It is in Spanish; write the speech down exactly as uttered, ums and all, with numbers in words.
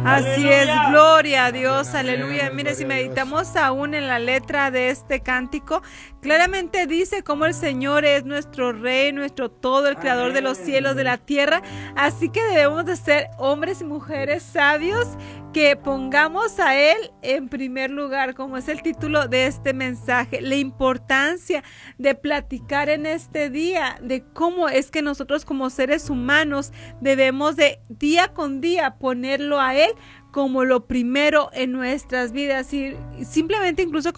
Así es, gloria a Dios, aleluya. Mire, si meditamos aún en la letra de este cántico, claramente dice cómo el Señor es nuestro Rey, nuestro todo, el creador de los cielos, de la tierra. Así que debemos de ser hombres y mujeres sabios que pongamos a Él en primer lugar, como es el título de este mensaje. La importancia de platicar en este día de cómo es que nosotros como seres humanos debemos de día con día ponerlo a Él como lo primero en nuestras vidas y simplemente incluso